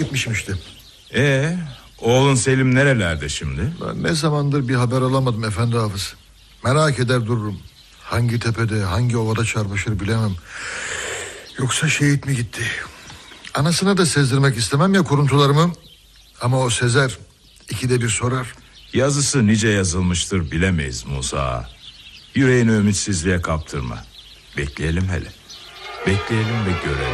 gitmişim işte. Oğlun Selim nerelerde şimdi? Ben ne zamandır bir haber alamadım efendi hafız. Merak eder dururum. Hangi tepede, hangi ovada çarpışır bilemem. Yoksa şehit mi gitti? Anasına da sezdirmek istemem ya kuruntularımı. Ama o sezer, ikide bir sorar. Yazısı nice yazılmıştır bilemeyiz Musa. Yüreğini ümitsizliğe kaptırma. Bekleyelim hele. Bekleyelim ve görelim.